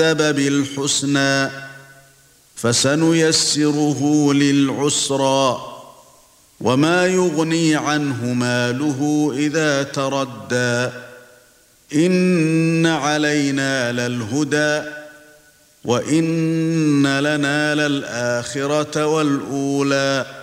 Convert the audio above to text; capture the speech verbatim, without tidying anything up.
بالحسنى فسنيسره للعسرى وما يغني عنه ماله إذا تردى إن علينا للهدى وإن لنا للآخرة والأولى